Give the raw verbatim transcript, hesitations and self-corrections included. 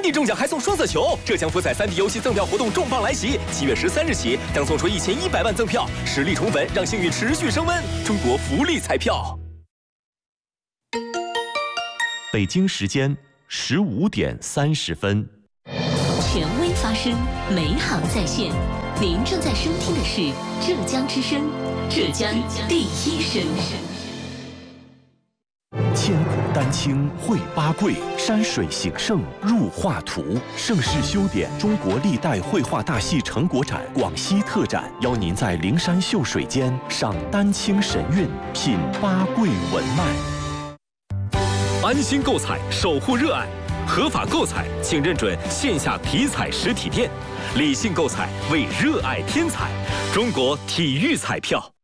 你中奖还送双色球。浙江福彩三 D 游戏赠票活动重磅来袭，七月十三日起将送出一千一百万赠票，实力宠粉，让幸运持续升温。中国福利彩票。 北京时间十五点三十分。 权威发声，美好在线。您正在收听的是浙江之声，浙江第一声。 千古丹青绘八桂，山水形胜入画图。盛世修典中国历代绘画大戏成果展广西特展，邀您在灵山秀水间赏丹青神韵，品八桂文脉。 安心购彩，守护热爱。合法购彩，请认准线下体彩实体店。理性购彩，为热爱添彩。中国体育彩票。